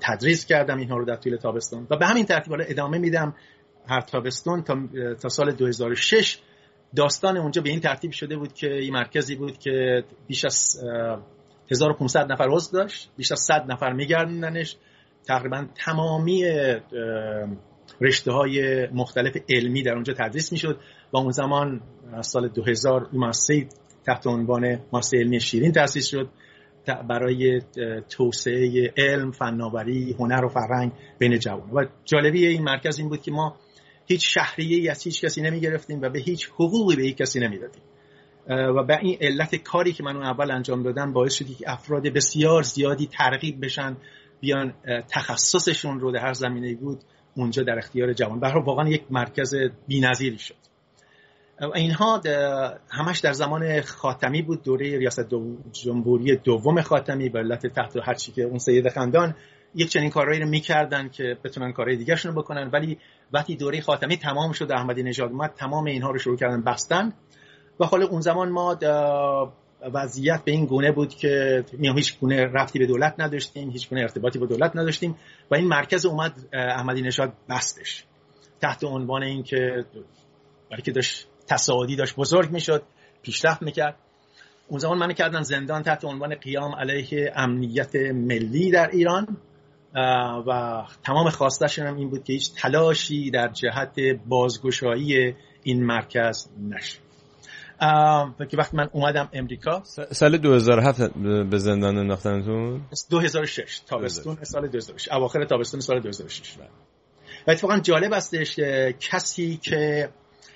تدریس کردم اینها رو در طول تابستون و به همین ترتیب ادامه میدم هر تابستون تا سال 2006. داستان اونجا به این ترتیب شده بود که این مرکزی بود که بیش از 1500 نفر عضو داشت، بیش از 100 نفر میگردوندنش، تقریبا تمامی رشته‌های مختلف علمی در اونجا تدریس میشد و اون زمان از سال 2000 مؤسسه تحت عنوان مؤسسه علمی شیرین تأسیس شد برای توسعه علم، فناوری، هنر و فرهنگ بین جوان. و جالبی این مرکز این بود که ما هیچ شهریه‌ای از هیچ کسی نمی‌گرفتیم و به هیچ حقوقی به هیچ کسی نمی‌دادیم و به این علت کاری که من اون اول انجام دادم باعث شد که افراد بسیار زیادی ترغیب بشن بیان تخصصشون رو در هر زمینه‌ای بود اونجا در اختیار جوان. به هر حال واقعا یک مرکز بی‌نظیری شد. اینها همش در زمان خاتمی بود، دوره ریاست جمهوری دوم خاتمی، به علت تحت هرچی که اون سید خندان یک چنین کارهایی رو می‌کردن که بتونن کارهای دیگه‌شون رو بکنن. ولی وقتی دوره خاتمی تمام شد احمدی نژاد اومد تمام اینها رو شروع کردن بستن و حالا اون زمان ما وضعیت به این گونه بود که هیچ گونه ربطی به دولت نداشتیم، هیچ گونه ارتباطی با دولت نداشتیم و این مرکز اومد احمدی نژاد بستش تحت عنوان این که برای که داشت تصاعدی داشت بزرگ میشد، پیشرفت میکرد. اون زمان من کردن زندان تحت عنوان قیام علیه امنیت ملی در ایران و تمام خواستشون هم این بود که هیچ تلاشی در جهت بازگشایی این مرکز نشه. که وقت من اومدم امریکا سال 2007 به زندان انداختنتون؟ 2006 تابستون سال 2006، اواخر تابستون سال 2006. و اتفاقا جالب استش که کسی که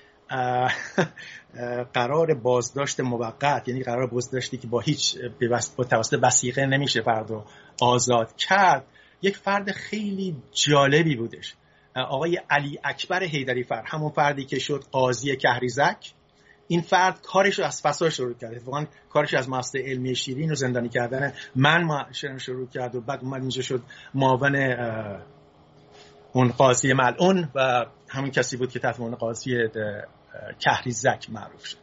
قرار بازداشت موقت، یعنی قرار بازداشتی که با هیچ با توسط وثیقه نمیشه فرد رو آزاد کرد، یک فرد خیلی جالبی بودش، آقای علی اکبر حیدری فر، همون فردی که شد قاضی کهریزک. این فرد کارش رو از فساد شروع کرد، اتفاقا کارش از مؤسسه علمی شیرین رو زندانی کردن من شروع کرد و بعد اومد اینجا شد معاون اون قاضی ملعون و همین کسی بود که تحت عنوان قاضی کهریزک معروف شد.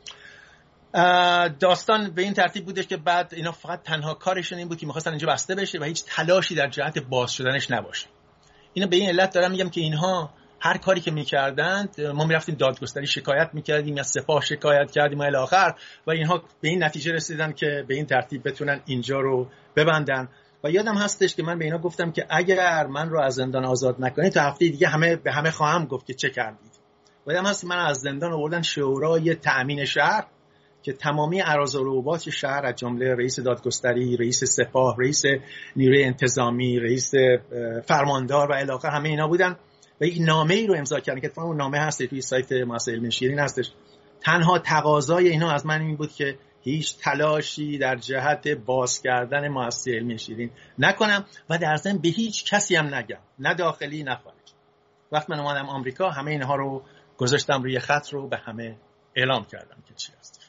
داستان به این ترتیب بودش که بعد اینا فقط تنها کارشون این بود که می‌خواستن اینجا بسته بشه و هیچ تلاشی در جهت باز شدنش نباشه. اینا به این علت دارم میگم که اینها هر کاری که می‌کردند ما می‌رفتیم دادگستری شکایت می‌کردیم یا سپاه شکایت کردیم و الی آخر و اینها به این نتیجه رسیدن که به این ترتیب بتونن اینجا رو ببندن. و یادم هستش که من به اینا گفتم که اگر من رو از زندان آزاد نکنید تا هفته دیگه به همه خواهم گفت که چه کردید. و یادم هست من از زندان آوردن شورای تأمین شهر که تمامی اراذالعبات شهر از جمله رئیس دادگستری، رئیس سپاه، رئیس نیروی انتظامی، رئیس فرماندار و الی آخر همه اینا بودن و یک نامه‌ای رو امضا کردن که اتفاقا اون نامه هست توی سایت مؤسسه علمی شیرین هستش. تنها تقاضای اینا از من این بود که هیچ تلاشی در جهت باز کردن مؤسسه علمی شیرین نکنم و در ضمن به هیچ کسی هم نگم، نه داخلی نه خارجی. وقتی من اومدم آمریکا همه اینها رو گذاشتم روی خط رو به همه اعلام کردم که چی هست.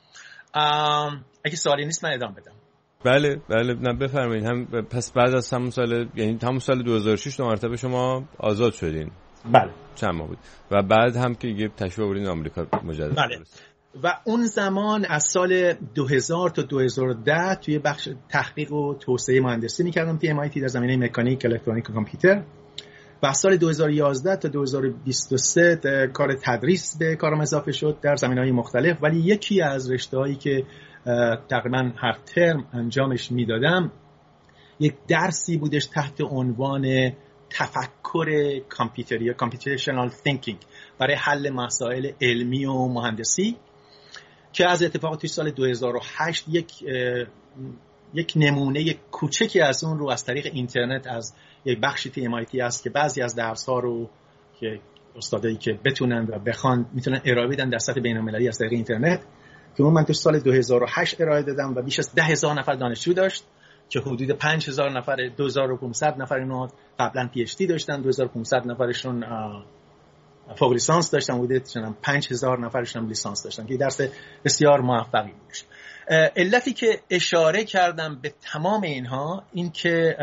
اگه سوالی نیست من ادامه بدم. بله نه بفرمایید. هم پس بعد از همون سال، یعنی همون سال 2006 دو مرتبه شما آزاد شدین؟ بله. چند ماه بود و بعد هم که یه تشریف آوردین آمریکا مجدد؟ بله. و اون زمان از سال 2000 تا 2010 توی بخش تحقیق و توسعه مهندسی می‌کردم توی MIT در زمینه مکانیک، الکترونیک و کامپیوتر. و از سال 2011 تا 2023 کار تدریس به کارم اضافه شد در زمینه‌های مختلف. ولی یکی از رشته‌هایی که تقریبا هر ترم انجامش میدادم یک درسی بودش تحت عنوان تفکر کامپیوتری یا کامپیوتیشنال تینکینگ برای حل مسائل علمی و مهندسی که از اتفاق توی سال 2008 یک نمونه کوچکی از اون رو از طریق اینترنت از یک بخشی توی MIT هست که بعضی از درس‌ها رو که استادایی که بتونن و بخوان میتونن ارائه بدن در سطح بین‌المللی از طریق اینترنت که من تو سال 2008 ارائه دادم و بیش از 10,000 نفر دانشجو داشت که حدود 5,000 نفر 2,500 نفر اینا قبلا پی اچ دی داشتن، 2,500 نفرشون فوق لیسانس داشتن، حدود 5,000 نفرشون لیسانس داشتن که درس بسیار موفقی بود. علتی که اشاره کردم به تمام اینها این که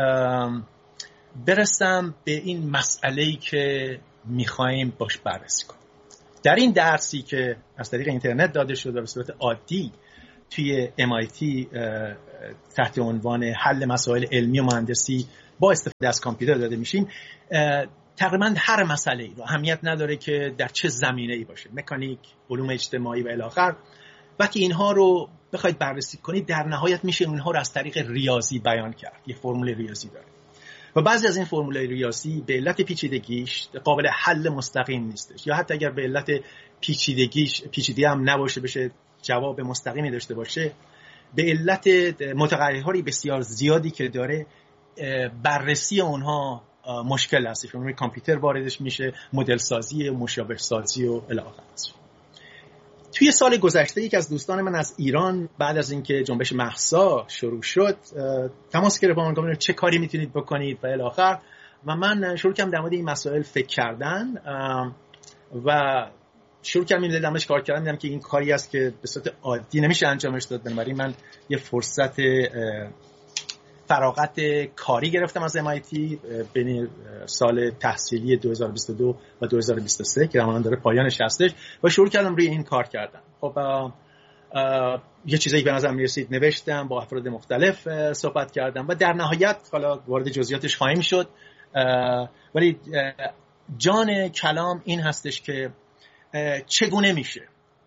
برسم به این مسئله‌ای که می‌خوایم باش بررسی کنیم. در این درسی که از طریق اینترنت داده شده به صورت عادی توی MIT تحت عنوان حل مسائل علمی و مهندسی با استفاده از کامپیوتر داده میشیم، تقریبا هر مسئله‌ای رو، اهمیت نداره که در چه زمینه‌ای باشه، مکانیک، علوم اجتماعی و الی آخر، وقتی اینها رو بخواید بررسی کنید در نهایت میشه اونها رو از طریق ریاضی بیان کرد. یه فرمول ریاضی داره و بعضی از این فرمول‌های ریاضی به علت پیچیدگیش قابل حل مستقیم نیستش، یا حتی اگر به علت پیچیده هم نباشه، بشه جواب مستقیمی داشته باشه، به علت متغیرهای بسیار زیادی که داره بررسی اونها مشکل هستش. روی کامپیوتر واردش میشه، مدل سازی، مشابه سازی و الی آخر. توی سال گذشته یک از دوستان من از ایران بعد از اینکه جنبش مهسا شروع شد تماس گرفت با من، گفت چه کاری میتونید بکنید و الی آخر، و من شروع کردم در مورد این مسائل فکر کردن و شروع کردم این دمش کار کردن. دیدم که این کاری است که به صورت عادی نمیشه انجامش داد، بنابراین من یه فرصت فراغت کاری گرفتم از MIT بین سال تحصیلی 2022 و 2023 که الان داره پایانش هستش و شروع کردم روی این کار کردن. خب یه چیزایی به نظر میرسید نوشتم، با افراد مختلف صحبت کردم و در نهایت حالا وارد جزئیاتش خواهیم شد، ولی جان کلام این هستش که چگونه میشه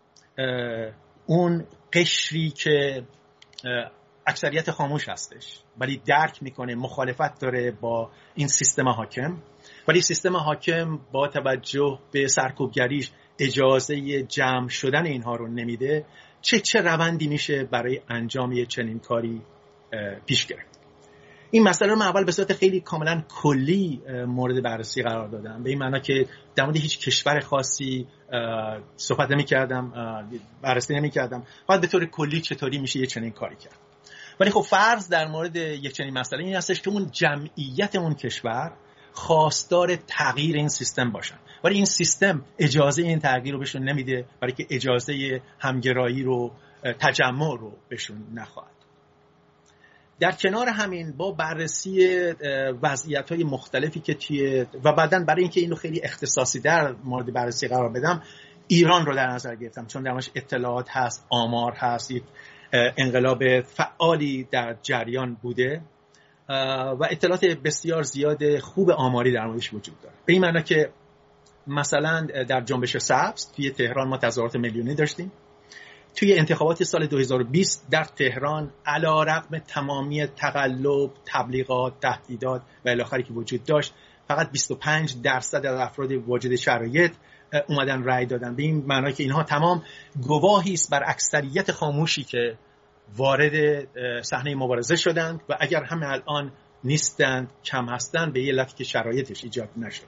اون قشری که اکثریت خاموش هستش ولی درک میکنه، مخالفت داره با این سیستم حاکم، ولی سیستم حاکم با توجه به سرکوبگریش اجازه جمع شدن اینها رو نمیده، چه روندی میشه برای انجام یه چنین کاری پیش گرفت. این مسئله رو من اول به صورت خیلی کاملا کلی مورد بررسی قرار دادم، به این معنی که در مورد هیچ کشور خاصی صحبت نمی‌کردم، بررسی نمی‌کردم، فقط به طور کلی چطوری میشه یه چنین کاری کرد. ولی خب فرض در مورد یک چنین مسئله این هستش که اون جمعیت اون کشور خواستار تغییر این سیستم باشن، ولی این سیستم اجازه این تغییر رو بهشون نمیده، برای که اجازه همگرایی رو، تجمع رو بهشون نخواهد. در کنار همین با بررسی وضعیت‌های مختلفی که و بعداً برای اینکه اینو خیلی اختصاصی در مورد بررسی قرار بدم، ایران رو در نظر گرفتم، چون درش اطلاعات هست، آمار هست، یک انقلاب فعالی در جریان بوده و اطلاعات بسیار زیاد خوب آماری در موردش وجود داره. به این معنی که مثلا در جنبش سبز توی تهران ما تظاهرات میلیونی داشتیم. توی انتخابات سال 2020 در تهران علیرغم تمامی تقلب، تبلیغات، تهدیدات و الی آخری که وجود داشت، فقط 25% از افراد واجد شرایط اومدن رأی دادن. به این معنی که اینها تمام گواهی است بر اکثریت خاموشی که وارد صحنه مبارزه شدند و اگر همه الان نیستند، کم هستند، به یه علتی که شرایطش ایجاد نشد.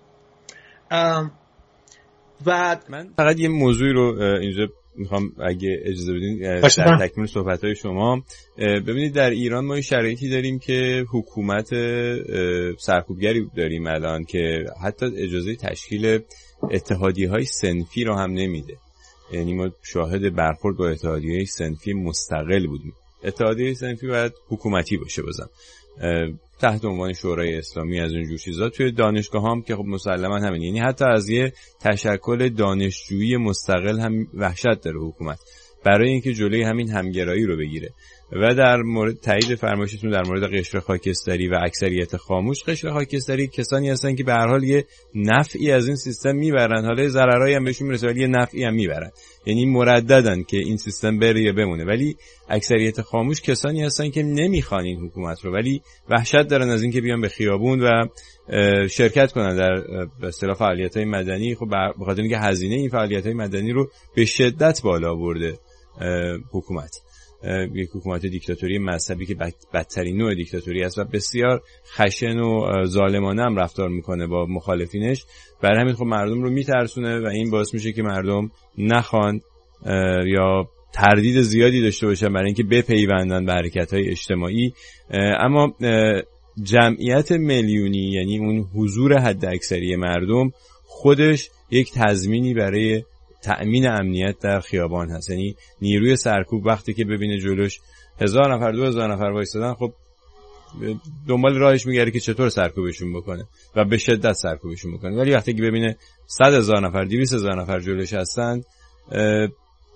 و من فقط یه موضوعی رو اینجا میخوام اگه اجازه بدین در تکمیل صحبت‌های شما. ببینید در ایران ما شرایطی داریم که حکومت سرکوبگری داریم الان که حتی اجازه تشکیل اتحادیه‌های صنفی رو هم نمیده. یعنی ما شاهد برخورد با اتحادیه‌های صنفی مستقل بودیم. اتحادیه صنفی باید حکومتی باشه، بازم تحت عنوان شورای اسلامی از اینجور چیزا. توی دانشگاه هم که خب مسلما همین، یعنی حتی از یه تشکل دانشجویی مستقل هم وحشت داره حکومت برای اینکه جلوی همین همگرایی رو بگیره. و در مورد تایید فرمایشتون در مورد قشر خاکستری و اکثریت خاموش، قشر خاکستری کسانی هستن که به هر حال یه نفعی از این سیستم میبرن، حالا ضررایی هم بهشون میرسه ولی یه نفعی هم میبرن، یعنی مرددن که این سیستم بره یا بمونه. ولی اکثریت خاموش کسانی هستن که نمیخوان این حکومت رو، ولی وحشت دارن از اینکه بیان به خیابون و شرکت کنن در به اصطلاح فعالیت‌های مدنی. خب به خاطر اینکه هزینه این فعالیت‌های مدنی رو به شدت بالا برده حکومت، یک حکومت دیکتاتوری مذهبی که بدترین نوع دیکتاتوری است و بسیار خشن و ظالمانه هم رفتار میکنه با مخالفینش. برای همین خب مردم رو میترسونه و این باعث میشه که مردم نخوان یا تردید زیادی داشته باشن برای اینکه بپیوندن به حرکت‌های اجتماعی. اما جمعیت میلیونی، یعنی اون حضور حد اکثری مردم، خودش یک تضمینی برای تأمین امنیت در خیابان هست. یعنی نیروی سرکوب وقتی که ببینه جلوش 1000 نفر 2000 نفر وایسادن، خب دنبال راهش میگره که چطور سرکوبشون بکنه و به شدت سرکوبشون بکنه. ولی وقتی که ببینه 100,000 نفر 200,000 نفر جلوش هستن،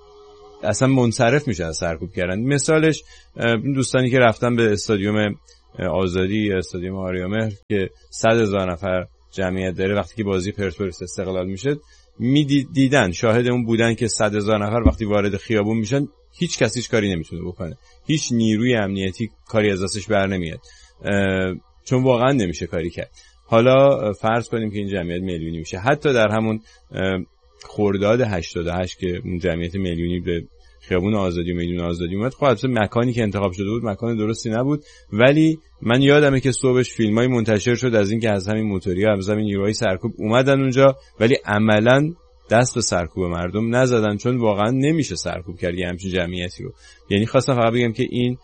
اصلا منصرف میشه از سرکوب کردن. مثالش دوستانی که رفتن به استادیوم آزادی یا استادیوم آریامهر که 100,000 نفر جمعیت داره، وقتی که بازی پرسپولیس استقلال میشه دیدن، شاهد اون بودن که 100,000 نفر وقتی وارد خیابون میشن هیچ کسی هیچ کاری نمیتونه بکنه، هیچ نیروی امنیتی کاری از دستش بر نمیاد، چون واقعا نمیشه کاری کرد. حالا فرض کنیم که این جمعیت میلیونی میشه، حتی در همون خرداد 88 که اون جمعیت میلیونی به خیابون آزادی و میدون آزادی اومد، خب البته مکانی که انتخاب شده بود مکان درستی نبود، ولی من یادمه که صبحش فیلمای منتشر شد از این که از همین موتوریا، از همین نیروهای سرکوب اومدن اونجا، ولی عملاً دست به سرکوب مردم نزدن، چون واقعا نمیشه سرکوب کرد یه همچین جمعیتی رو. یعنی خواستم فقط بگم که این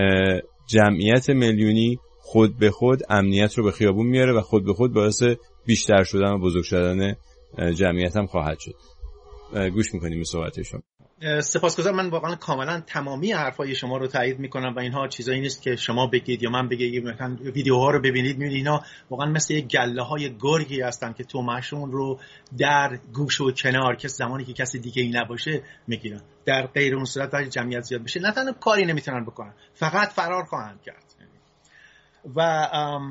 جمعیت میلیونی خود به خود امنیت رو به خیابون میاره و خود به خود باعث بیشتر شدن و بزرگ شدن جمعیت هم خواهد شد. گوش میکنیم به صحبت شما. سپاسگزارم. من واقعا کاملا تمامی حرفای شما رو تایید میکنم و اینها چیزایی نیست که شما بگید یا من بگم. مثلا ویدیوها رو ببینید میبینید اینا واقعا مثل گله های گرگی هستن که تومشون رو در گوش و کنار که زمانی که کسی دیگه ای نباشه میگیرن. در غیر اون صورت وقتی جمعیت زیاد بشه نه تنها کاری نمیتونن بکنن، فقط فرار خواهند کرد. و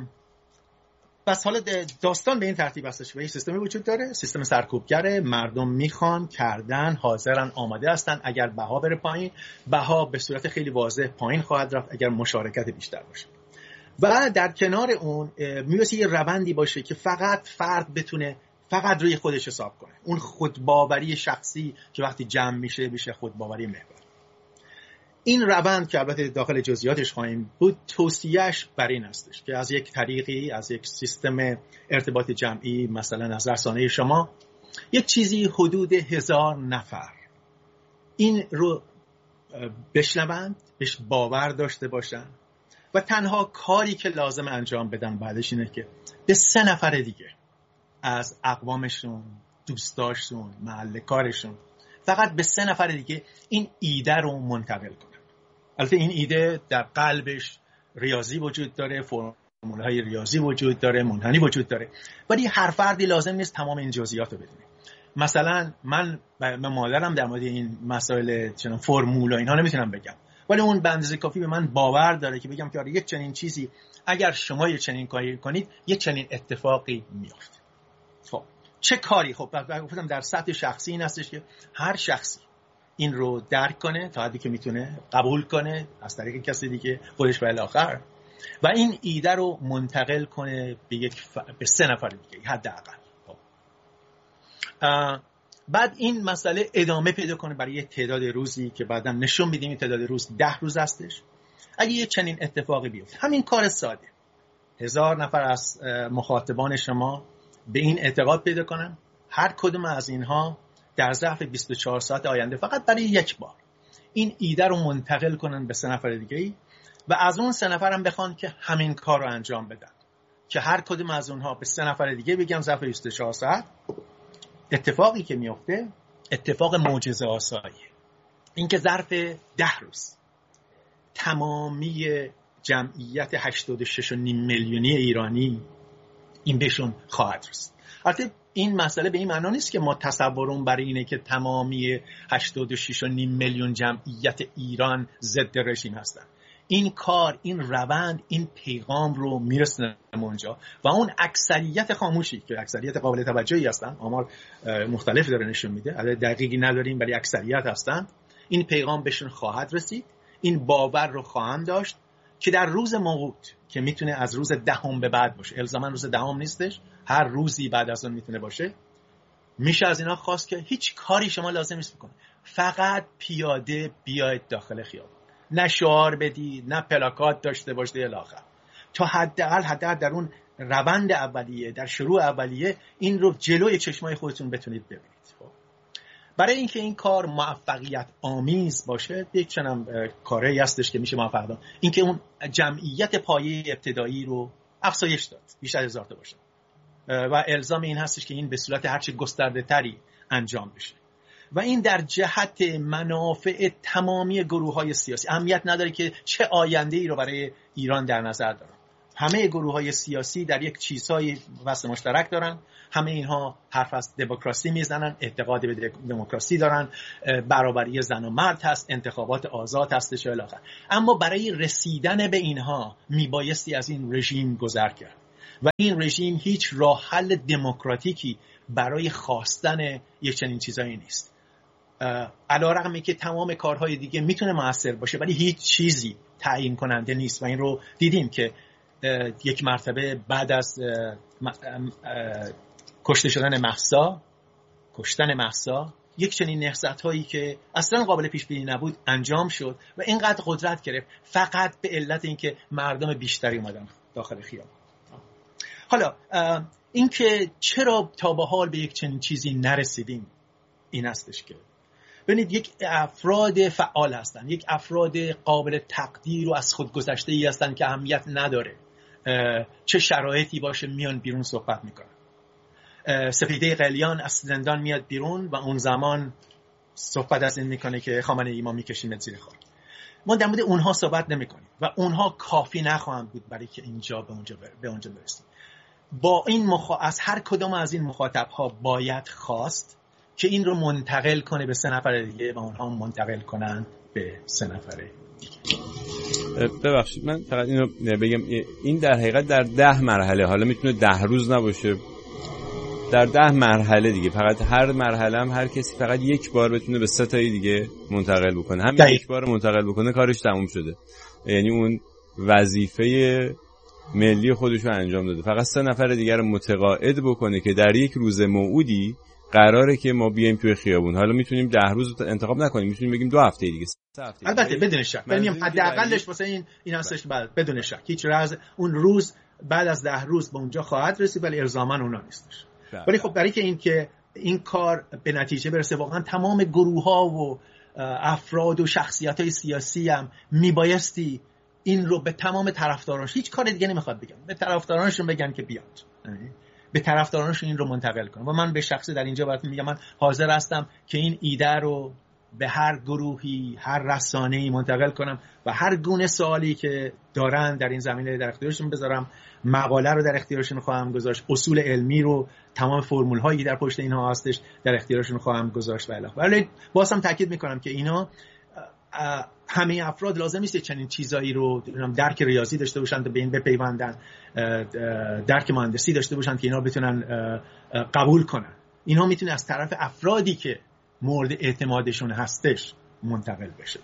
بس حالا داستان به این ترتیب هستش و این سیستمی وجود داره، سیستم سرکوبگره، مردم میخوان، کردن، حاضرن، آماده هستن. اگر بها بره پایین، بها به صورت خیلی واضح پایین خواهد رفت اگر مشارکت بیشتر باشه. و در کنار اون میرسه یه روندی باشه که فقط فرد بتونه فقط روی خودش حساب کنه، اون خودباوری شخصی که وقتی جمع میشه خودباوری محور. این روند که البته داخل جزئیاتش خواهیم بود، توصیهش بر این هستش که از یک طریقی، از یک سیستم ارتباط جمعی، مثلا از رسانه شما، یک چیزی حدود 1000 نفر این رو بشنوند، بهش باور داشته باشن و تنها کاری که لازم انجام بدن بعدش اینه که به 3 نفر دیگه از اقوامشون، دوستاشون، محل کارشون، فقط به 3 نفر دیگه این ایده رو منتقل کنن. البته این ایده در قلبش ریاضی وجود داره، فرمولهای ریاضی وجود داره، منحنی وجود داره، ولی هر فردی لازم نیست تمام این جزئیات رو بدونه. مثلا من به مادرم در مورد این مسائل چنان فرمول و اینها نمیتونم بگم، ولی اون به اندازه کافی به من باور داره که بگم که آره یک چنین چیزی اگر شما یک چنین کاری کنید یک چنین اتفاقی میفته. خب چه کاری؟ خب گفتم در سطح شخصی این هستش که هر شخصی این رو درک کنه تا حدی که میتونه، قبول کنه از طریق کسی دیگه، خودش و الاخر، و این ایده رو منتقل کنه به 3 نفر دیگه حداقل. بعد این مسئله ادامه پیدا کنه برای یه تعداد روزی که بعداً نشون میدیم این تعداد روز 10 روز هستش. اگه یه چنین اتفاقی بیفته، همین کار ساده، 1000 نفر از مخاطبان شما به این اعتقاد پیدا کنن، هر کدوم از اینها در ظرف 24 ساعت آینده فقط برای یک بار این ایده رو منتقل کنن به 3 نفر دیگه و از اون 3 نفر هم بخوان که همین کار رو انجام بدن، که هر کدوم از اونها به 3 نفر دیگه بگن ظرف 24 ساعت اتفاقی که میفته اتفاق معجزه آساییه. این که ظرف 10 روز تمامی جمعیت 86.5 میلیونی ایرانی این بهشون خواهد رسید. البته این مسئله به این معنا نیست که ما تصورمون برای اینه که تمامی 86.5 میلیون جمعیت ایران ضد رژیم هستن. این کار، این روند، این پیغام رو میرسونه اونجا و اون اکثریت خاموشی که اکثریت قابل توجهی هستن، آمار مختلف داره نشون میده، عدد دقیقی نداریم ولی اکثریت هستن، این پیغام بهشون خواهد رسید، این باور رو خواهند داشت که در روز موعود که میتونه از روز 10 به بعد باشه، الزاما روز 10 نیستش، هر روزی بعد از اون میتونه باشه، میشه از اینا خواست که هیچ کاری شما لازم نیست بکنید، فقط پیاده بیاید داخل خیابان، نه شعار بدید، نه پلاکات داشته باشید الی آخر، تا حداقل در اون روند اولیه، در شروع اولیه این رو جلوی چشمای خودتون بتونید ببینید. برای اینکه این کار موفقیت آمیز باشه، یک چنان کاری هستش که میشه موفق داد، اینکه اون جمعیت پایه ابتدایی رو افزایش داد، بیشتر از 1000 تا باشه و الزام این هستش که این به صورت هرچه گسترده تری انجام بشه و این در جهت منافع تمامی گروه‌های سیاسی، اهمیت نداره که چه آینده‌ای رو برای ایران در نظر دارن، همه گروه‌های سیاسی در یک چیزهای واسه مشترک دارن، همه اینها حرف از دموکراسی میزنن، اعتقاد به دموکراسی دارن، برابری زن و مرد هست، انتخابات آزاد هستش الی آخر. اما برای رسیدن به اینها میبایستی از این رژیم گذر کرد و این رژیم هیچ راه حل دموکراتیکی برای خواستن یک چنین چیزایی نیست. علی‌رغمی که تمام کارهای دیگه میتونه موثر باشه ولی هیچ چیزی تعیین کننده نیست و این رو دیدیم که یک مرتبه بعد از کشتن مهسا یک چنین نهضت‌هایی که اصلا قابل پیش بینی نبود انجام شد و اینقدر قدرت گرفت فقط به علت اینکه مردم بیشتری اومدن داخل خیابان. حالا اینکه چرا تا به حال به یک چنین چیزی نرسیدیم این هستش که ببینید یک افراد فعال هستن، یک افراد قابل تقدیر و از خود گذشته‌ای هستن که اهمیت نداره چه شرایطی باشه میان بیرون صحبت میکنن. سپیده قلیان از زندان میاد بیرون و اون زمان صحبت از این میکنه که خامنه‌ای ما میکشیم زیر خاک. ما در مورد اونها صحبت نمیکنیم و اونها کافی نخواهند بود برای که اینجا به اونجا برسیم. با این از هر کدام از این مخاطبها باید خواست که این رو منتقل کنه به 3 نفر دیگه و اونها منتقل کنن به 3 نفر دیگه. ببخشید من فقط اینو بگم، این در حقیقت در 10 مرحله، حالا میتونه 10 روز نباشه، در 10 مرحله دیگه، فقط هر مرحله هم هر کسی فقط یک بار بتونه به 3 تایی دیگه منتقل بکنه، همین یک بار منتقل بکنه کارش تموم شده، یعنی اون وظیفه ملی خودش رو انجام داده. فقط 3 نفر دیگر رو متقاعد بکنه که در یک روز موعودی قراره که ما بیایم توی خیابون. حالا میتونیم 10 روز انتخاب نکنیم، میتونیم بگیم 2 هفته دیگه، 3 هفته. البته بدون شک ببینیم حداقلش واسه این هستش بعد بدون شک هیچ راز اون روز بعد از 10 روز به اونجا خواهد رسید ولی الزاما اونا نیستش. ولی خب برای که این کار به نتیجه برسه واقعا تمام گروه‌ها و افراد و شخصیت‌های سیاسی هم میبایستی این رو به تمام طرفدارانش، هیچ کار دیگه نمیخواد بگم، به طرفدارانشون بگن که بیاد، به طرفدارانشون این رو منتقل کنن. و من به شخصه در اینجا براتون میگم من حاضر هستم که این ایده رو به هر گروهی، هر رسانه‌ای منتقل کنم و هر گونه سوالی که دارن در این زمینه در اختیارشون بذارم. مقاله رو در اختیارشون خواهم گذاشت، اصول علمی رو، تمام فرمول هایی که در پشت اینها هستش در اختیارشون خواهم گذاشت و الی آخر. ولی بازم تاکید میکنم که اینا همه افراد لازم نیست چنین چیزایی رو درک ریاضی داشته باشند به این بپیوندن، درک مهندسی داشته باشند که اینا بتونن قبول کنن. اینها میتونه از طرف افرادی که مورد اعتمادشون هستش منتقل بشه.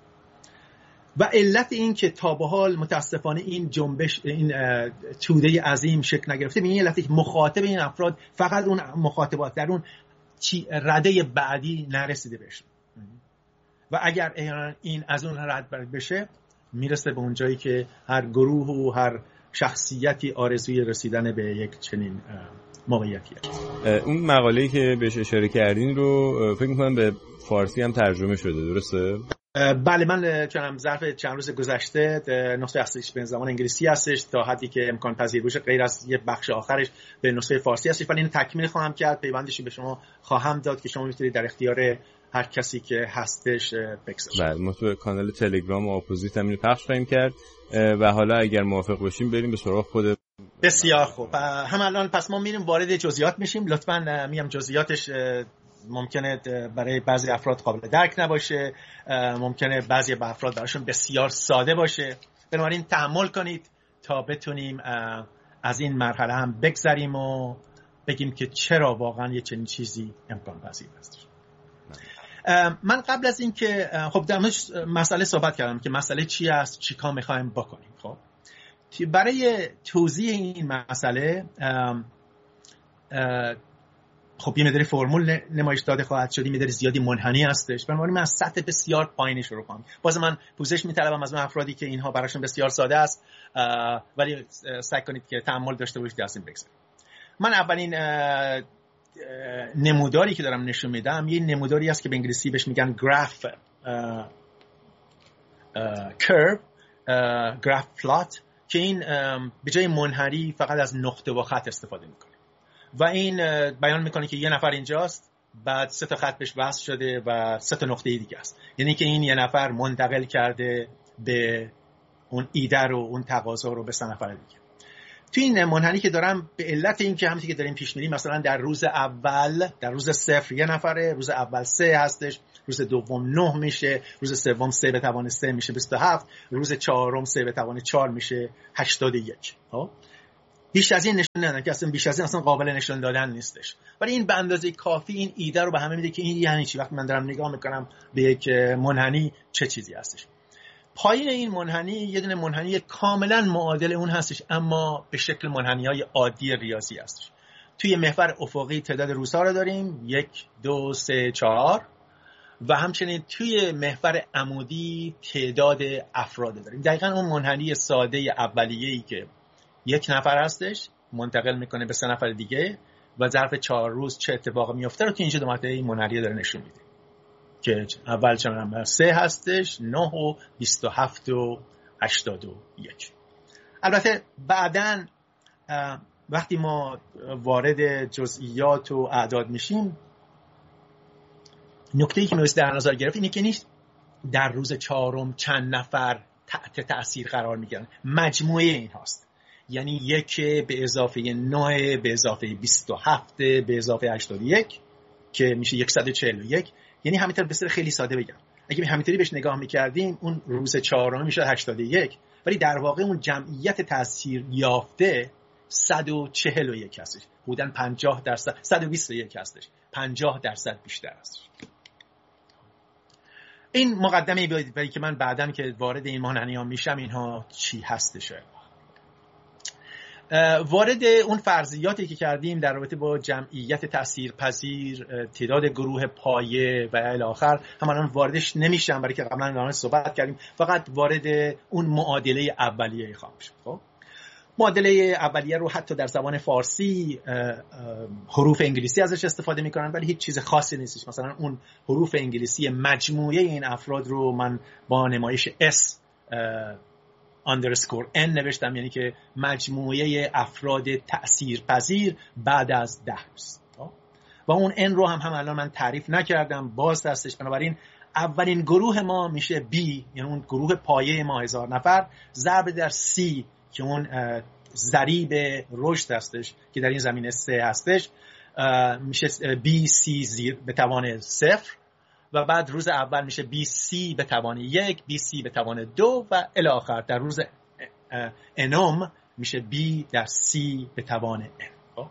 و علت این که تا به حال متاسفانه این جنبش، این توده عظیم شکل نگرفته، به این علتی که مخاطب این افراد فقط اون مخاطبات در اون رده بعدی نرسیده بشه و اگر این از اون رد بشه میرسه به اون جایی که هر گروه و هر شخصیتی آرزوی رسیدن به یک چنین موقعیتی هست. اون مقاله‌ای که بهش اشاره کردین رو فکر می‌کنم به فارسی هم ترجمه شده، درسته؟ بله، من ظرف چند روز گذشته نسخه اصلیش به زبان انگلیسی هستش تا حدی که امکان پذیر باشه، غیر از یه بخش آخرش به نسخه فارسی هستش، ولی اینو تکمیل خواهم کرد، پیوندش به شما خواهم داد که شما میتونید در اختیار هر کسی که هستش بگذارید. بله، ما تو کانال تلگرام و اپوزیت هم اینو پخش خواهیم کرد و حالا اگر موافق باشیم بریم به سراغ خود. بسیار خوب، هم الان پس ما میریم وارد جزئیات میشیم. لطفاً میگم جزئیاتش ممکنه برای بعضی افراد قابل درک نباشه، ممکنه بعضی افراد براشون بسیار ساده باشه، بنابراین تحمل کنید تا بتونیم از این مرحله هم بگذریم و بگیم که چرا واقعا یه چنین چیزی امکان پذیر است. من قبل از این که خب در مسئله صحبت کردم که مسئله چی است، چی کار میخوایم بکنیم. خب برای توضیح این مسئله خب یه مقدار فرمول نمایش داده خواهد شد، یه مقدار زیادی منحنی هستش، بنابراین من از سطح بسیار پایینی شروع کنم. باز من پوزش میطلبم از اون افرادی که اینها براشون بسیار ساده است، ولی سعی کنید که تأمل داشته باشید از این بگذرید. من اولین نموداری که دارم نشون میدم یه نموداری است که به انگلیسی بهش میگن گراف curve گراف پلات، که این به جای منحنی فقط از نقطه و خط استفاده میکنه و این بیان میکنه که یه نفر اینجاست، بعد 3 تا خط بهش وصل شده و 3 تا نقطه دیگه است، یعنی که این یه نفر منتقل کرده به اون ایده رو، اون تقاضا رو به 3 نفر دیگه. توی این منحنی که دارم به علت این که همونطوری که داریم پیش میریم، مثلا در روز اول، در روز 0 1 نفره، روز اول 3 هستش، روز دوم 9 میشه، روز سوم 3 به توان 3 میشه 27، روز چهارم 3 به توان 4 میشه 81. ها بیش از این نشون ندادن که اصلا بیش از این اصلا قابل نشون دادن نیستش، ولی این به اندازه کافی این ایده رو به همه میده که این یعنی چی وقتی من دارم نگاه میکنم به یک منحنی چه چیزی هستش. پایین این منحنی یه دونه منحنی کاملا معادل اون هستش، اما به شکل منحنی‌های عادی ریاضی هستش. توی محور افقی تعداد روزها رو داریم 1 2 3 4 و همچنین توی محور عمودی تعداد افراد داریم. دقیقاً اون منحنی ساده اولیه‌ای که 1 نفر هستش منتقل میکنه به 3 نفر دیگه و ظرف 4 روز چه اتفاقی میفته رو که اینجا دو مرتبه این منحنی داره نشون میده که اول چند 3 هستش، 9 و 27 و 81. البته بعداً وقتی ما وارد جزئیات و اعداد میشیم، نکته‌ای که می‌باید در نظر گرفت اینه که نیست در روز چهارم چند نفر تحت تأثیر قرار میگیرن، مجموعه این هاست، یعنی 1 به اضافه 9 به اضافه 27 به اضافه 81 که میشه 141. یعنی همینطور به صورت خیلی ساده بگم اگه همینطوری بهش نگاه میکردیم اون روز چهارم میشه 81، ولی در واقع اون جمعیت تأثیر یافته 141 هستش، حدوداً 50%، 121 هستش، 50% بیشتر هستش. این مقدمه برای که من بعداً که وارد این منحنی‌ها میشم اینها چی هستش. وارد اون فرضیاتی که کردیم در رابطه با جمعیت تاثیرپذیر، تعداد گروه پایه و الی آخر هم الان واردش نمیشم برای که قبلا راجعش صحبت کردیم، فقط وارد اون معادله اولیه خواهم شد. خب معادله اولیه رو حتی در زبان فارسی حروف انگلیسی ازش استفاده میکنن، ولی هیچ چیز خاصی نیستش. مثلا اون حروف انگلیسی مجموعه این افراد رو من با نمایش S underscore n نوشتم، یعنی که مجموعه افراد تأثیرپذیر بعد از 10 روز. و اون n رو هم الان من تعریف نکردم، باز هستش. بنابراین اولین گروه ما میشه B، یعنی اون گروه پایه ما 1000 نفر ضرب در C که اون ضریب رشد هستش که در این زمینه 3 هستش، میشه BC به توان 0 و بعد روز اول میشه BC به توان 1، BC به توان 2 و الی آخر در روز انوم میشه B در C به توان N.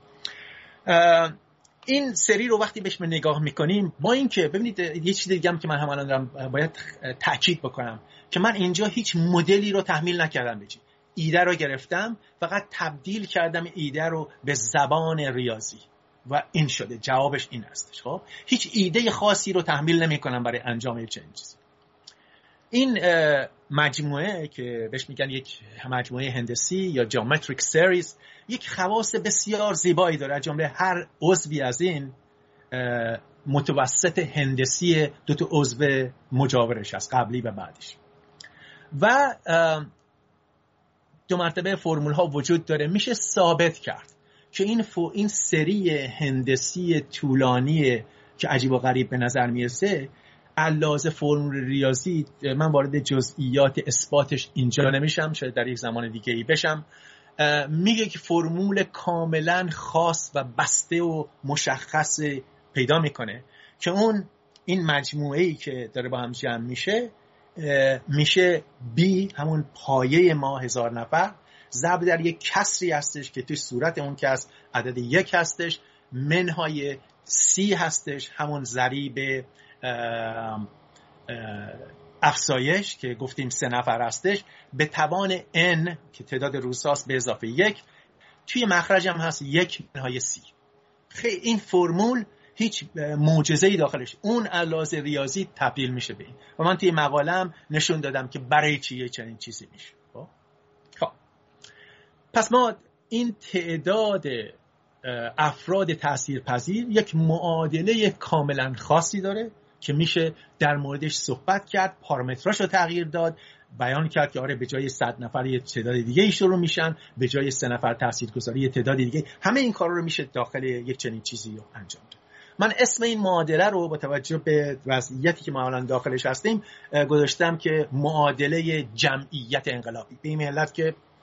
این سری رو وقتی بهش نگاه میکنیم، با این که ببینید یه چیز دیگه هم که من هم الان دارم باید تأکید بکنم که من اینجا هیچ مدلی رو تحمیل نکردم به چی، ایده رو گرفتم فقط تبدیل کردم ایده رو به زبان ریاضی و این شده، جوابش این هستش. خب هیچ ایده خاصی رو تحمیل نمی کنم برای انجام چنین چیزی. این مجموعه که بهش میگن یک مجموعه هندسی یا جیومتریک سریز یک خواص بسیار زیبایی داره، از جمله هر عضوی از این متوسط هندسی دو تا عضو مجاورش هست، قبلی و بعدش، و دو مرتبه فرمول ها وجود داره. میشه ثابت کرد که این سری هندسی طولانی که عجیب و غریب به نظر میرسه علاوه فرمول ریاضی، من وارد جزئیات اثباتش اینجا نمیشم، شاید در یک زمان دیگه ای بشم، میگه که فرمول کاملا خاص و بسته و مشخص پیدا میکنه که این مجموعه‌ای که داره با هم جمع میشه B، همون پایه ما 1000 نفر، ضرب در یک کسری هستش که توی صورت اون کسر عدد 1 هستش، منهای C هستش، همون ضریب افزایش که گفتیم 3 نفر هستش، به توان N که تعداد روزهاست به اضافه 1، توی مخرج هم هست 1 منهای C. خیلی این فرمول هیچ معجزه‌ای داخلش، اون علاوه ریاضی تبدیل میشه به این، و من توی مقاله‌ام نشون دادم که برای چیه چنین چیزی میشه. خب پس ما این تعداد افراد تاثیرپذیر یک معادله کاملا خاصی داره که میشه در موردش صحبت کرد، پارامتراش رو تغییر داد، بیان کرد که آره به جای 100 نفر یه تعداد دیگه ای شروع میشن، به جای 3 نفر تاثیرگذاری یه تعداد دیگه، همه این کارا رو میشه داخل یک چنین چیزی رو انجام داد. من اسم این معادله رو با توجه به وضعیتی که ما الان داخلش هستیم گذاشتم که معادله جمعیت انقلابی، به این علت که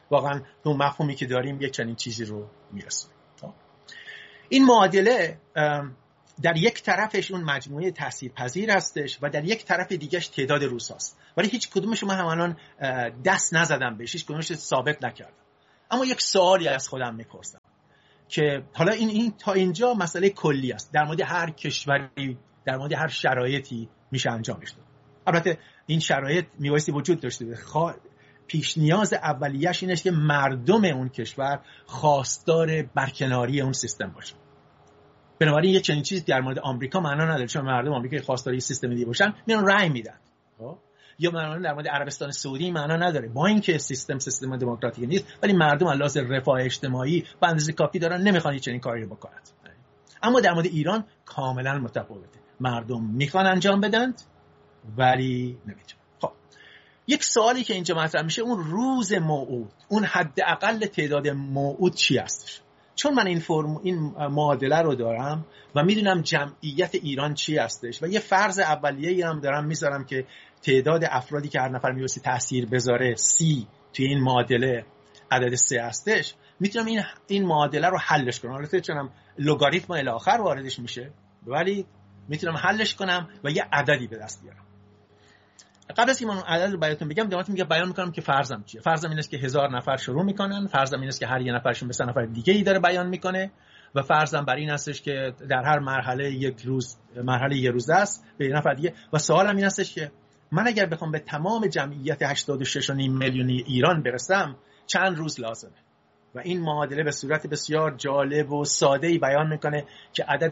واقعا تو مفهومی که داریم یک چنین چیزی رو میرسونه. این معادله در یک طرفش اون مجموعه تاثیرپذیر هستش و در یک طرف دیگهش تعداد روزهاست، ولی هیچ کدومش من همالان دست نزدم بهش، هیچ کدومش ثابت نکردم. اما یک سوالی از خودم میپرسم که حالا این تا اینجا مسئله کلی است، در مورد هر کشوری، در مورد هر شرایطی میشه انجامش داد. البته این شرایط میبایستی وجود داشته باشه. پیش نیاز اولیه‌اش اینه که مردم اون کشور خواستار برکناری اون سیستم باشه. بنابراین یه چنین چیزی در مورد آمریکا معنا نداره، چون مردم آمریکا خواستار این سیستم دیگه باشن میان رأی میدن. یا معنا در مورد عربستان سعودی معنا نداره، با اینکه سیستم دموکراتیک نیست، ولی مردم علاوه رفاه اجتماعی به اندازه کافی دارن، نمیخوان این چنین کاری بکنن. اما در مورد ایران کاملا متفاوته. مردم میخوان انجام بدن ولی نمیتونن. خب یک سوالی که اینجا مطرح میشه اون روز موعود، اون حداقل تعداد موعود چی هستش؟ چون من این معادله رو دارم و میدونم جمعیت ایران چی هستش و یه فرض اولیه‌ای هم دارم میذارم که تعداد افرادی که هر نفر میوسی تاثیر بذاره 30 توی این معادله عدد 3 هستش، میتونم این معادله رو حلش کنم. البته چونم لگاریتم الی آخر واردش میشه، ولی میتونم حلش کنم و یه عددی به دست بیارم. قبل از اینکه من عدد رو براتون بگم، بیان میکنم که فرضم چیه. فرضم این است که 1000 نفر شروع میکنن، فرضم این است که هر یه نفرشون به 3 نفر دیگه ای داره بیان میکنه و فرضم بر این هستش که در هر مرحله یه روز است به یه نفر دیگه. و سوالم این هستش که من اگر بخوام به تمام جمعیت 86.5 میلیونی ایران برسم چند روز لازمه؟ و این معادله به صورت بسیار جالب و ساده‌ای بیان میکنه که عدد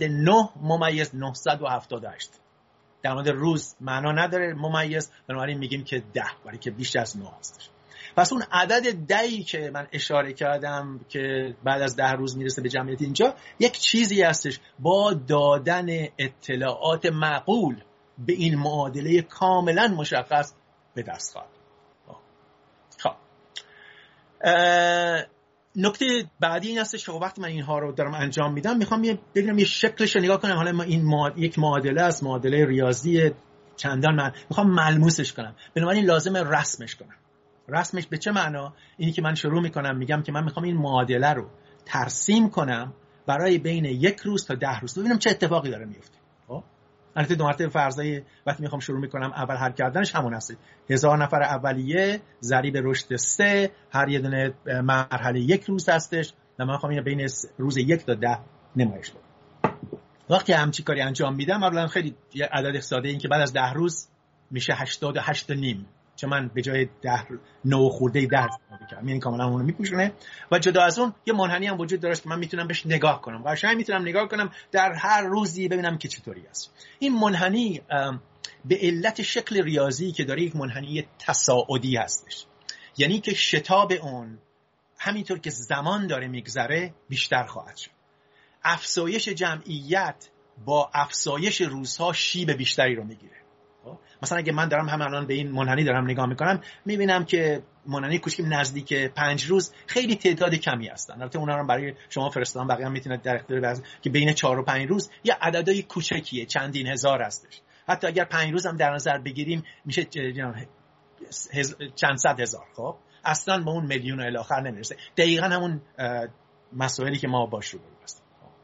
9/978 در مورد روز معنا نداره ممیز، بنابراین میگیم که 10، برای که بیشتر از 9 هستش. پس اون عدد 10 که من اشاره کردم که بعد از 10 روز میرسه به جمعیت اینجا، یک چیزی هستش با دادن اطلاعات معقول به این معادله کاملا مشخص به دست خواهد. خب نکته بعدی این هستش که وقتی من اینها رو دارم انجام میدم میخوام ببینم یه شکلش رو نگاه کنم. حالا ما این یک معادله است، معادله ریاضی چندان، من میخوام ملموسش کنم، بنابراین لازمه رسمش کنم. رسمش به چه معنا؟ اینی که من شروع میکنم میگم که من میخوام این معادله رو ترسیم کنم برای بین 1 روز تا 10 روز، ببینم چه اتفاقی داره میفته. البته دو مرتبه فرضای وقتی میخوام شروع میکنم اول حل کردنش همون هست. 1000 نفر اولیه ضریب رشد 3، هر یه دونه مرحله 1 روز هستش و من میخوام اینو بین روز 1 تا 10 نمایش بدم. وقتی همچین کاری انجام میدم اولا خیلی یه عدد ساده این که بعد از 10 روز میشه 88.5، چون من به جای 9 خورده 10 میکنم، یعنی کاملا اون رو میپوشونه. و جدا از اون یه منحنی هم وجود داره که من میتونم بهش نگاه کنم، قشنگ میتونم نگاه کنم در هر روزی ببینم که چطوری است. این منحنی به علت شکل ریاضی که داره یک منحنی تصاعدی هستش، یعنی که شتاب اون همینطور که زمان داره میگذره بیشتر خواهد شد. افزایش جمعیت با افزایش روزها شیب بیشتری رو میگیره. مثلا اگه من دارم الان به این منحنی دارم نگاه میکنم، میبینم که منحنی کوچیک نزدیک 5 روز خیلی تعداد کمی هستن. البته اونا رو برای شما فرستادم، بقیه هم میتونید در اختیار بذارید که بین 4 و 5 روز یه عددای کوچکیه، چندین هزار هستش. حتی اگر 5 روز هم در نظر بگیریم میشه چند صد هزار. خب اصلا به اون میلیون الی آخر نمیرسه. دقیقاً همون مسائلی که ما باش رو هستیم.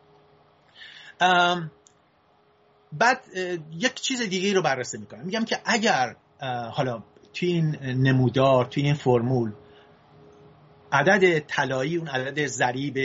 بعد یک چیز دیگه رو بررسی میکنم، میگم که اگر حالا توی این نمودار، توی این فرمول عدد طلایی اون عدد ضریب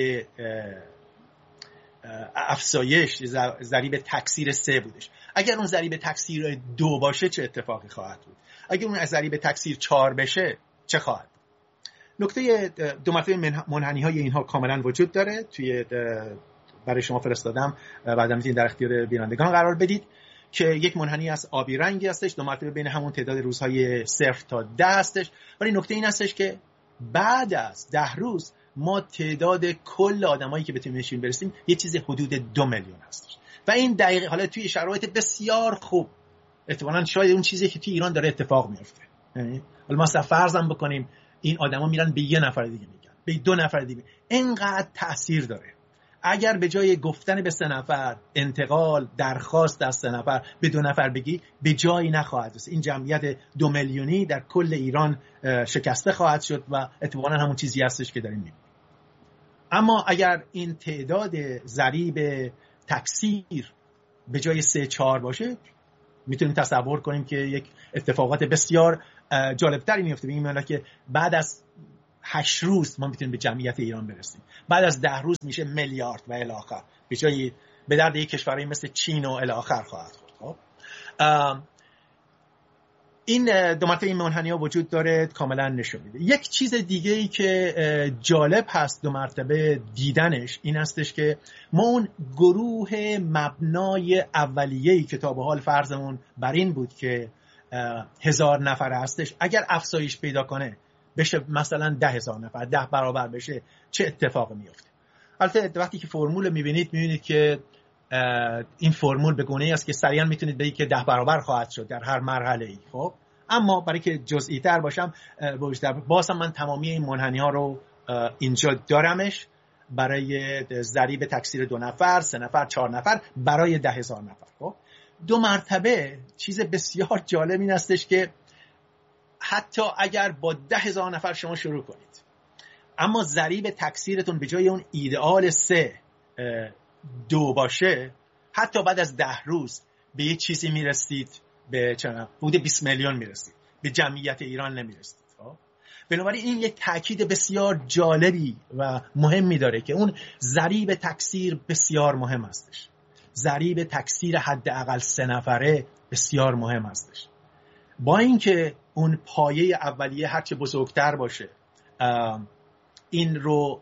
افزایش، ضریب تکثیر 3 بودش، اگر اون ضریب تکثیر 2 باشه چه اتفاقی خواهد بود؟ اگر اون ضریب تکثیر 4 بشه چه خواهد بود؟ نکته دو مرتبه منحنی های اینها کاملا وجود داره، توی برای شما فرستادم، بعدا میتونید در اختیار بینندگان قرار بدید که یک منحنی از آبی رنگی هستش، دو مرتبه بین همون تعداد روزهای 0 تا 10 هستش. ولی نکته این هستش که بعد از 10 روز ما تعداد کل آدمایی که بتونیم بهشون برسیم یه چیز حدود 2 میلیون هستش و این دقیقاً حالا توی شرایط بسیار خوب احتمالاً شاید اون چیزی که توی ایران داره اتفاق میفته. حالا ما فرضم بکنیم این آدما میرن به یه نفر دیگه میگن، به 2 نفر دیگه، اینقدر تأثیر داره. اگر به جای گفتن به 3 نفر انتقال درخواست از 3 نفر به 2 نفر بگی، به جایی نخواهد رسید. این جمعیت 2 میلیونی در کل ایران شکسته خواهد شد و اتفاقا همون چیزی هستش که داریم می‌بینیم. اما اگر این تعداد ضریب تکثیر به جای 3-4 باشه، میتونیم تصور کنیم که یک اتفاقات بسیار جالبتری میفته. میگیم که بعد از 8 روز ما میتونیم به جمعیت ایران برسیم، بعد از 10 روز میشه میلیارد و الی آخر، به جای به درد یک کشورهای مثل چین و الی آخر خواهد خورد. این 2 مرتبه این منحنی‌ها وجود داره، کاملا نشون میده. یک چیز دیگه ای که جالب هست 2 مرتبه دیدنش این هستش که ما اون گروه مبنای اولیه‌ای که تا به حال فرضمون بر این بود که 1000 نفر هستش، اگر افزایش پیدا کنه بشه مثلا 10,000 نفر، 10 برابر بشه، چه اتفاقی میفته؟ البته وقتی که فرمول میبینید که این فرمول به گونه‌ای است که سریعا میتونید بگید که 10 برابر خواهد شد در هر مرحله‌ای. خب اما برای که جزئی تر باشم، بازم من تمامی این منحنی‌ها رو اینجا دارمش برای ضریب تکثیر 2 نفر، 3 نفر، 4 نفر برای 10,000 نفر. خب 2 مرتبه چیز بسیار جالب این هستش که حتی اگر با 10,000 نفر شما شروع کنید، اما ضریب تکثیرتون به جای اون ایدئال 3-2 باشه، حتی بعد از 10 روز به یه چیزی میرسید، به حدود 20 میلیون میرسید، به جمعیت ایران نمیرسید. بنابراین این یک تاکید بسیار جالبی و مهمی داره که اون ضریب تکثیر بسیار مهم هستش. ضریب تکثیر حداقل 3 نفره بسیار مهم هستش. با اینکه اون پایه اولیه هرچه بزرگتر باشه این رو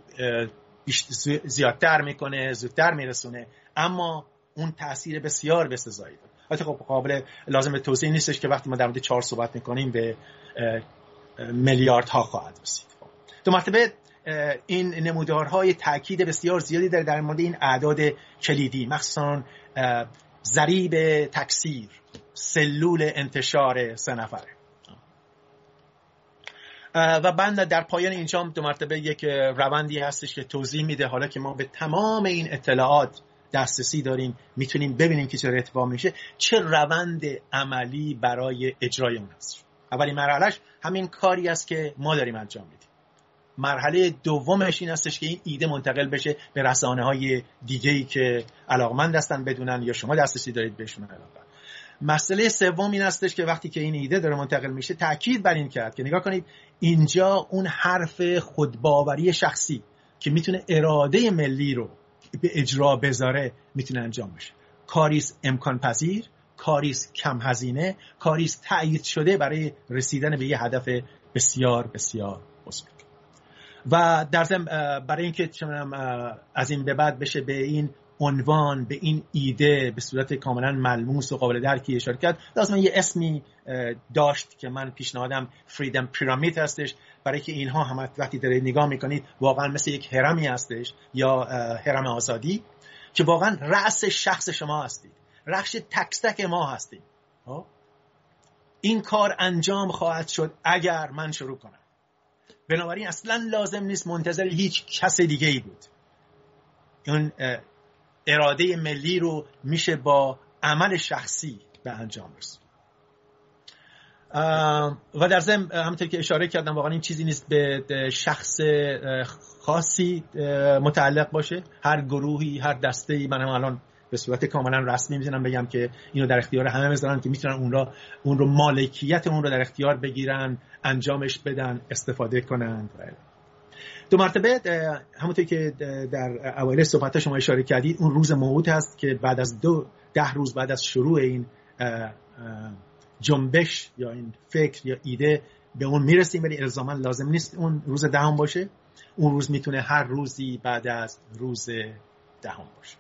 زیادتر میکنه، زودتر میرسونه، اما اون تأثیر بسیار بسزایی داره. البته خب قابل لازم توضیح نیستش که وقتی ما در مورد 4 صحبت میکنیم به میلیاردها خواهد رسید. 2 مرتبه این نمودارهای تاکید بسیار زیادی داره در مورد این اعداد کلیدی، مخصوصا ضریب تکثیر، سلول انتشار 3 نفره. و بعد در پایان اینجا 2 مرتبه یک روندی هستش که توضیح میده حالا که ما به تمام این اطلاعات دسترسی داریم، میتونیم ببینیم که چه اتفاق میشه، چه روند عملی برای اجرای اون هست. اولین مرحلهش همین کاری است که ما داریم انجام میدیم. مرحله دومش این هستش که این ایده منتقل بشه به رسانه‌های دیگه‌ای که علاقمند هستن بدونن یا شما دسترسی دارید بهشون علاقه. مسئله سوم این هستش که وقتی که این ایده داره منتقل میشه، تاکید بر این کرد که نگاه کنید اینجا اون حرف خودباوری شخصی که میتونه اراده ملی رو به اجرا بذاره میتونه انجام بشه. کاریست امکان پذیر، کاریست کم هزینه، کاریست تأیید شده برای رسیدن به یه هدف بسیار بسیار بزرگ. و در ضمن برای اینکه از این به بعد بشه به این عنوان، به این ایده به صورت کاملا ملموس و قابل درکی اشاره کرد، لازم یه اسمی داشت که من پیشنهادم فریدم پیرامید هستش، برای که اینها هم وقتی دارید نگاه میکنید واقعا مثل یک هرمی هستش یا هرم آزادی که واقعا رأس شخص شما هستید، رأس تک تک ما هستید. این کار انجام خواهد شد اگر من شروع کنم. بنابراین اصلا لازم نیست منتظر هیچ کس دیگه ای بود. اون اراده ملی رو میشه با عمل شخصی به انجام رسوند. و در ضمن همونطور که اشاره کردم واقعا این چیزی نیست به شخص خاصی متعلق باشه. هر گروهی، هر دسته‌ای، من هم الان به صورت کاملا رسمی میتونم بگم که اینو در اختیار همه بذارن که میتونن اون رو مالکیت اون رو در اختیار بگیرن، انجامش بدن، استفاده کنن. 2 مرتبه همونطور که در اوایل صحبت شما اشاره کردید اون روز موعود هست که بعد از 10 روز بعد از شروع این جنبش یا این فکر یا ایده به اون میرسیم، ولی الزاما لازم نیست اون روز 10 باشه. اون روز میتونه هر روزی بعد از روز 10 باشه.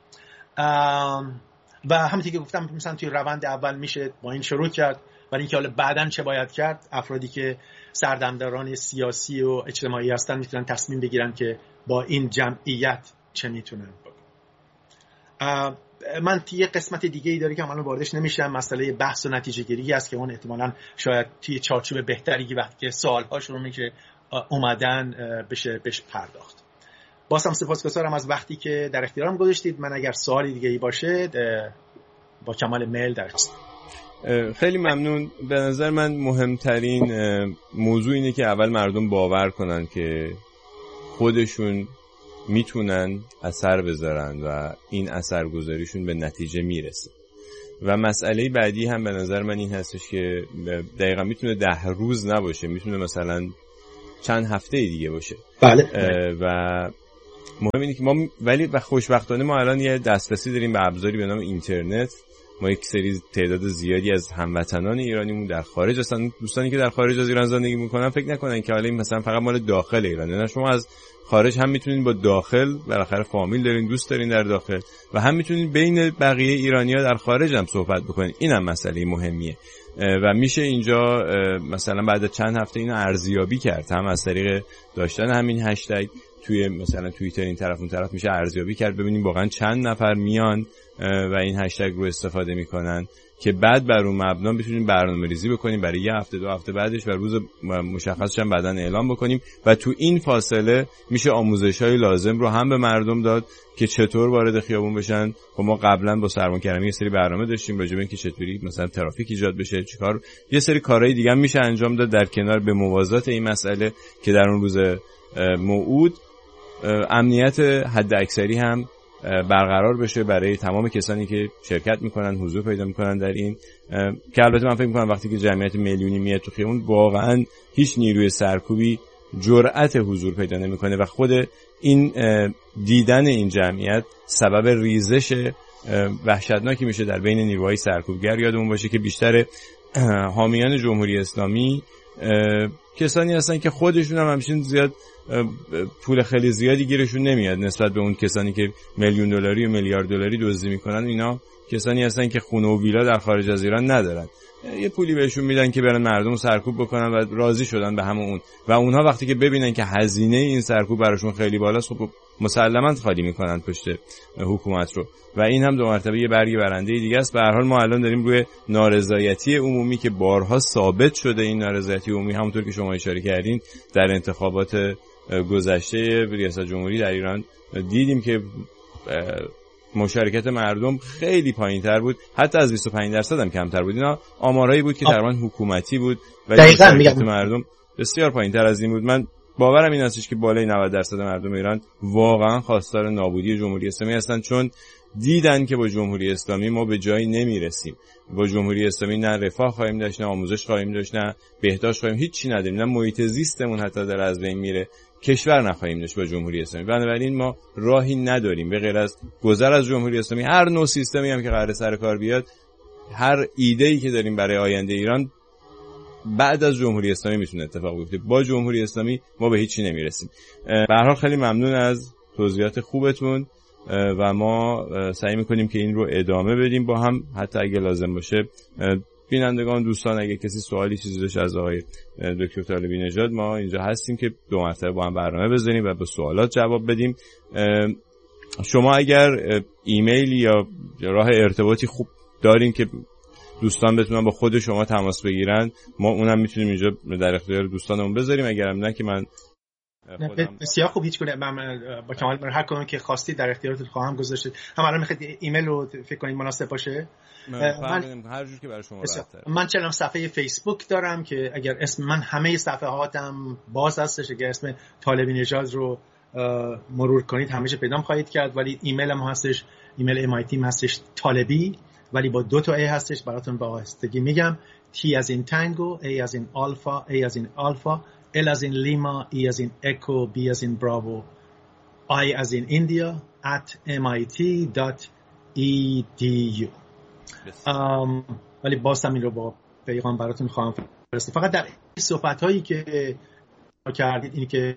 و همونطور که گفتم مثلا توی روند اول میشه با این شروع کرد، ولی اینکه حالا بعداً چه باید کرد، افرادی که سردمداران سیاسی و اجتماعی هستن میتونن تصمیم بگیرن که با این جمعیت چه میتونن بکنن. من توی قسمت دیگه ای داره که من واردش نمیشم، مسئله بحث و نتیجه گیری است که اون احتمالاً شاید توی چارچوب بهتری که وقتی که سوال‌ها شروع میشه اومدن بشه پرداخت. بازم سپاسگزارم از وقتی که در اختیارم گذاشتید. من اگر سوالی دیگه ای باشه با کمال میل در هستم. خیلی ممنون. به نظر من مهمترین موضوع اینه که اول مردم باور کنن که خودشون میتونن اثر بذارن و این اثرگذاریشون به نتیجه میرسه. و مسئله بعدی هم به نظر من این هستش که دقیقا میتونه 10 روز نباشه، میتونه مثلا چند هفته دیگه باشه. بله. و مهم اینه که ما ولی و خوشبختانه ما الان یه دسترسی داریم به ابزاری به نام اینترنت. ما یک سری تعداد زیادی از هموطنان ایرانیمون در خارج هستن. دوستانی که در خارج از ایران زندگی میکنن فکر نکنن که حالا این مثلا فقط مال داخل ایرانه. نه، شما از خارج هم میتونین با داخل، بالاخره فامیل دارین، دوست دارین در داخل، و هم میتونین بین بقیه ایرانی‌ها در خارج هم صحبت بکنین. اینم مسئله مهمیه و میشه اینجا مثلا بعد چند هفته اینو ارزیابی کرد، هم از طریق داشتن همین هشتگ توی مثلا توییتر این طرف اون طرف میشه ارزیابی کرد، ببینیم واقعا چند نفر میان و این هشتگ رو استفاده میکنن که بعد بر اون مبنا بتونیم برنامه‌ریزی بکنیم برای یه هفته 2 هفته بعدش و روز مشخصش هم بعداً اعلام بکنیم و تو این فاصله میشه آموزش‌های لازم رو هم به مردم داد که چطور وارد خیابون بشن. خب ما قبلا با سرمان کرمی یه سری برنامه داشتیم راجع به اینکه چطوری مثلا ترافیک ایجاد بشه، چیکار، یه سری کارهای دیگه هم میشه انجام داد در کنار به موازات این مسئله که در اون روز موعود امنیت حد اکثری هم برقرار بشه برای تمام کسانی که شرکت میکنن، حضور پیدا میکنن در این، که البته من فکر میکنم وقتی که جمعیت میلیونی میاد تو خیابون واقعا هیچ نیروی سرکوبی جرأت حضور پیدا نمیکنه و خود این دیدن این جمعیت سبب ریزش وحشتناکی میشه در بین نیروهای سرکوبگر. یادمون باشه که بیشتر حامیان جمهوری اسلامی کسانی هستن که خودشون هم همچین زیاد پول خیلی زیادی گیرشون نمیاد نسبت به اون کسانی که میلیون دلاری و میلیارد دلاری دزدی میکنن. اینا کسانی هستن که خونه و ویلا در خارج از ایران ندارن، یه پولی بهشون میدن که برن مردم سرکوب بکنن و راضی شدن به همون اون، و اونها وقتی که ببینن که هزینه این سرکوب براشون خیلی بالاست خب مسلماً خالی میکنن پشت حکومت رو و این هم 2 مرتبه یه برگ برنده دیگه است. به هر حال ما الان داریم روی نارضایتی عمومی که بارها ثابت شده، این نارضایتی عمومی همونطور که شما اشاره کردین در انتخابات گذشته ریاست جمهوری در ایران دیدیم که مشارکت مردم خیلی پایین‌تر بود، حتی از 25% هم کمتر بود. اینا آمارایی بود که تقریباً حکومتی بود و مشارکت مردم بسیار پایین‌تر از این بود. من باورم این هستش که بالای 90% مردم ایران واقعاً خواستار نابودی جمهوری اسلامی هستن، چون دیدن که با جمهوری اسلامی ما به جایی نمیرسیم. با جمهوری اسلامی نه رفاه خواهیم داشت، نه آموزش خواهیم داشت، نه بهداشت خواهیم، هیچ چی نداریم، نه محیط زیستمون حتی در از بین میره، کشور نخواهیم داشت با جمهوری اسلامی. بنابراین ما راهی نداریم به غیر از گذر از جمهوری اسلامی. هر نوع سیستمی هم که قراره سر کار بیاد، هر ایده‌ای که داریم برای آینده ایران بعد از جمهوری اسلامی میتونه اتفاق بیفته. با جمهوری اسلامی ما به هیچی نمیرسیم. به هر حال خیلی ممنون از توضیحات خوبتون و ما سعی میکنیم که این رو ادامه بدیم با هم، حتی اگه لازم باشه. بینندگان، دوستان، اگه کسی سوالی چیزی داشت از آقای دکتر طالبی نژاد، ما اینجا هستیم که 2 مرتبه با هم برنامه بزنیم و به سوالات جواب بدیم. شما اگر ایمیل یا راه ارتباطی خوب دارین که دوستان بتونن با خود شما تماس بگیرن، ما اونم میتونیم اینجا در اختیار دوستانمون بذاریم. اگرم نه که من بسیار خوب، هیچ گونه با کمال هر کدوم که خواستید در اختیارتون خواهم گذاشت. هم الان میخواید ایمیل رو فکر کنید مناسب باشه؟ من هر جور که برای شما راحته. من چنان صفحه فیسبوک دارم که اگر اسم من همه صفحاتم باز هستش، اگر اسم طالبی نژاد رو مرور کنید همیشه پیدام خواهید کرد. ولی ایمیلم هستش، ایمیل MIT هستش طالبی، ولی با 2 تا A هستش. براتون با آهستگی میگم: T as in tango, A as in alpha, A as in alpha, L as in Lima, E as in echo, B as in bravo, I as in India, @mit.edu. ولی باز هم این رو با پیغام براتون خواهم فرستاد. فقط در صحبت هایی که کردید این که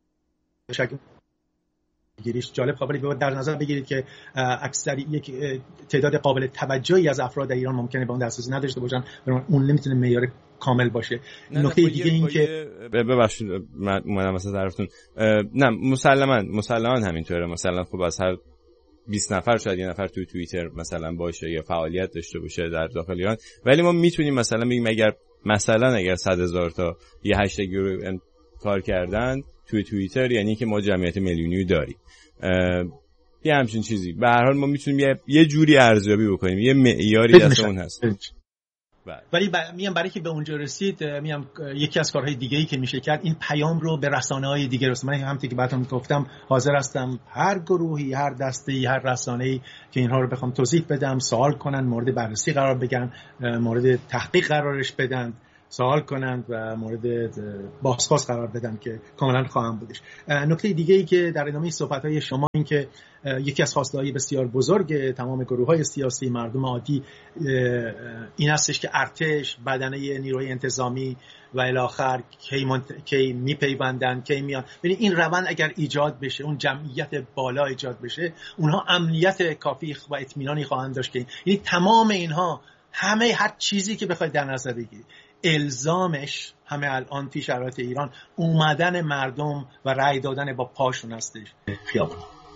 گیریش جالب قابلی در نظر بگیرید که اکثر یک تعداد قابل توجهی از افراد در ایران ممکنه به اون دسترسی نداشته باشن، اون نمیتونه معیار کامل باشه. نکته دیگه این که ببخشید من مثلا طرفتون نه مسلماً همینطوره. مثلا خب از هر 20 نفر شاید 1 نفر توی توییتر مثلا باشه یا فعالیت داشته باشه در داخل ایران، ولی ما میتونیم مثلا بگیم اگر 100,000 تا یه هشتگ رو کار کردن توی توییتر یعنی که ما جمعیت میلیونی داریم. یه همچین چیزی. به هر حال ما میتونیم یه جوری ارزیابی بکنیم، یه معیاری دستمون هست. ولی میام برای که به اونجا رسید، یکی از کارهای دیگه‌ای که میشه کرد این پیام رو به رسانه‌های دیگه رسوند. من همونطور که بعدم گفتم حاضر هستم هر گروهی، هر دسته‌ای، هر رسانه‌ای که اینها رو بخوام توضیح بدم، سوال کنن، مورد بررسی قرار بگیرن، مورد تحقیق قرارش بدن، سوال کنند و مورد بازخواست قرار بدن که کاملا خواهم بودش. نکته دیگه‌ای که در ادامه صحبت‌های شما این که یکی از خواسته‌های بسیار بزرگ تمام گروه‌های سیاسی، مردم عادی این هستش که ارتش، بدنه نیروی انتظامی و الی آخر کی میپیوندن، کی میان. یعنی این روند اگر ایجاد بشه، اون جمعیت بالا ایجاد بشه، اونها امنیت کافی و اطمینانی خواهند داشت که یعنی تمام اینها، همه هر چیزی که بخواید در نظر بگیرید، الزامش همه الان توی شرایط ایران اومدن مردم و رأی دادن با پاشون هستش خیابون.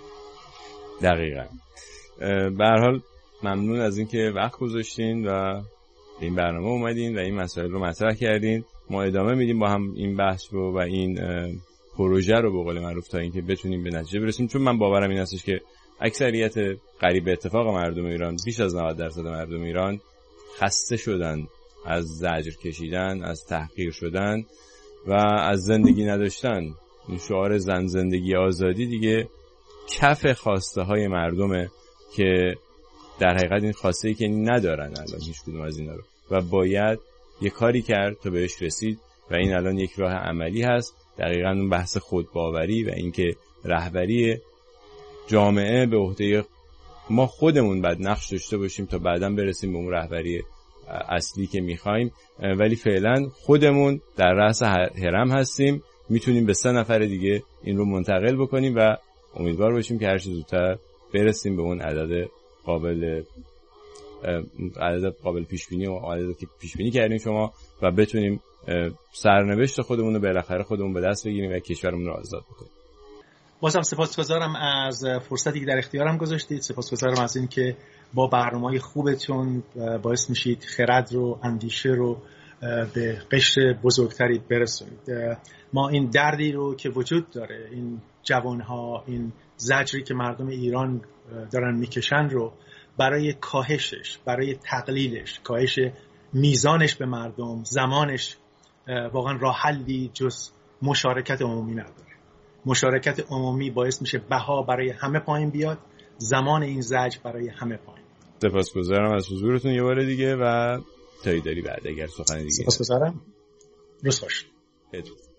دقیقاً. به هر حال ممنون از اینکه وقت گذاشتین و این برنامه اومدین و این مسائل رو مطرح کردین. ما ادامه میدیم با هم این بحث رو و این پروژه رو به قول معروف تا اینکه بتونیم به نتیجه برسیم، چون من باورم این هستش که اکثریت قریب به اتفاق مردم ایران، بیش از 90% مردم ایران خسته شدن از زجر کشیدن، از تحقیر شدن و از زندگی نداشتن. این شعار زن زندگی آزادی دیگه کف خواسته های مردمه که در حقیقت این خواسته که ندارن الان هیچ کدوم از اینا رو و باید یه کاری کرد تا بهش رسید و این الان یک راه عملی هست. دقیقاً اون بحث خودباوری و اینکه رهبری جامعه به عهده ما خودمون باید نقش داشته باشیم تا بعداً برسیم به اون رهبری اصلی که میخوایم، ولی فعلا خودمون در رأس هرم هستیم، میتونیم به 3 نفر دیگه این رو منتقل بکنیم و امیدوار باشیم که هر چه زودتر برسیم به اون عدد قابل پیش بینی و عددی که پیش بینی کردیم شما و بتونیم سرنوشت خودمون رو بالاخره خودمون به دست بگیریم و کشورمون رو آزاد بکنیم. بازم سپاسگزارم از فرصتی که در اختیارم گذاشتید. سپاسگزارم از این که با برنامه‌های خوبتون باعث میشید خرد رو، اندیشه رو به قشر بزرگتری برسونید. ما این دردی رو که وجود داره، این جوانها، این زجری که مردم ایران دارن میکشن رو برای کاهشش، برای تقلیلش، کاهش میزانش به مردم، زمانش، واقعا راه حلی جز مشارکت عمومی نداره. مشارکت عمومی باعث میشه بها برای همه پایین بیاد، زمان این زجر برای همه پایین. سپاسگزارم از حضورتون یه بار دیگه و تایی داری بعد اگر سخن دیگه. سپاسگزارم. روز خوش.